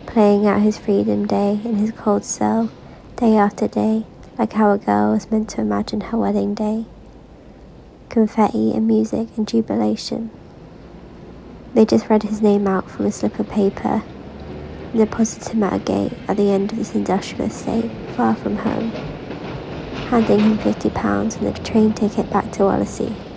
playing out his freedom day in his cold cell, day after day, like how a girl was meant to imagine her wedding day. Confetti and music and jubilation. They just read his name out from a slip of paper and deposited him at a gate at the end of this industrial estate, far from home, handing him £50 and a train ticket back to Wallasey.